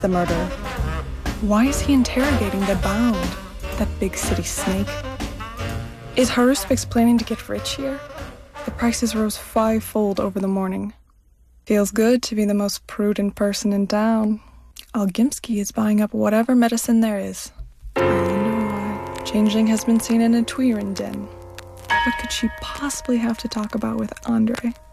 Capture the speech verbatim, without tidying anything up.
the murderer. Why is he interrogating the Bound, that big city snake? Is Haruspix planning to get rich here? The prices rose fivefold over the morning. Feels good to be the most prudent person in town. Algimsky is buying up whatever medicine there is. I wonder why. Changeling has been seen in a Tuiren den. What could she possibly have to talk about with Andre?